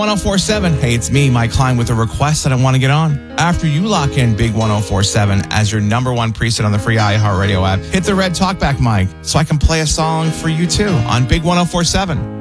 1047. Hey, it's me, Mike Klein, with a request that I want to get on. After you lock in Big 1047 as your number one preset on the free iHeartRadio app, hit the red talkback mic so I can play a song for you too on Big 1047.